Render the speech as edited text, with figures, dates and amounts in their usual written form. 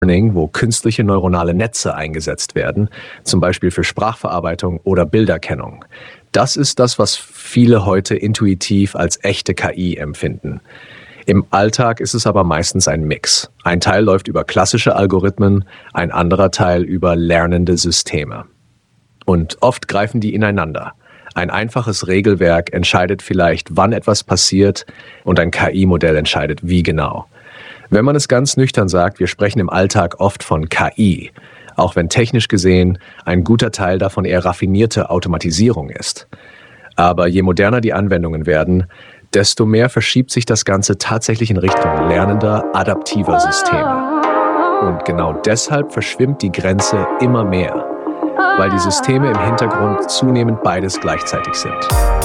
Learning, wo künstliche neuronale Netze eingesetzt werden, zum Beispiel für Sprachverarbeitung oder Bilderkennung. Das ist das, was viele heute intuitiv als echte KI empfinden. Im Alltag ist es aber meistens ein Mix. Ein Teil läuft über klassische Algorithmen, ein anderer Teil über lernende Systeme. Und oft greifen die ineinander. Ein einfaches Regelwerk entscheidet vielleicht, wann etwas passiert, und ein KI-Modell entscheidet, wie genau. Wenn man es ganz nüchtern sagt, wir sprechen im Alltag oft von KI, auch wenn technisch gesehen ein guter Teil davon eher raffinierte Automatisierung ist. Aber je moderner die Anwendungen werden, desto mehr verschiebt sich das Ganze tatsächlich in Richtung lernender, adaptiver Systeme. Und genau deshalb verschwimmt die Grenze immer mehr, weil die Systeme im Hintergrund zunehmend beides gleichzeitig sind.